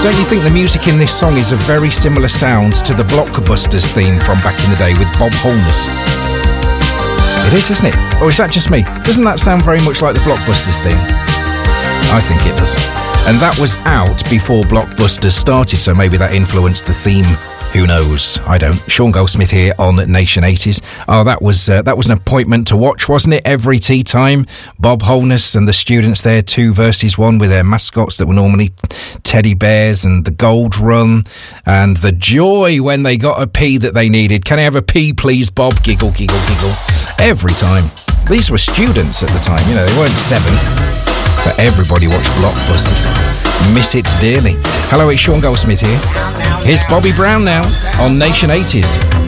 Don't you think the music in this song is a very similar sound to the Blockbusters theme from back in the day with Bob Holness? It is, isn't it? Or is that just me? Doesn't that sound very much like the Blockbusters theme? I think it does. And that was out before Blockbusters started, so maybe that influenced the theme. Who knows? I don't. Sean Goldsmith here on Nation 80s. Oh, that was an appointment to watch, wasn't it? Every tea time. Bob Holness and the students there, 2 versus 1 with their mascots that were normally teddy bears, and the gold run, and the joy when they got a pea that they needed. Can I have a pea, please, Bob? Giggle, giggle, giggle. Every time. These were students at the time, you know, they weren't 7. But everybody watched Blockbusters. Miss it dearly. Hello, it's Sean Goldsmith here. Here's Bobby Brown now on Nation 80s.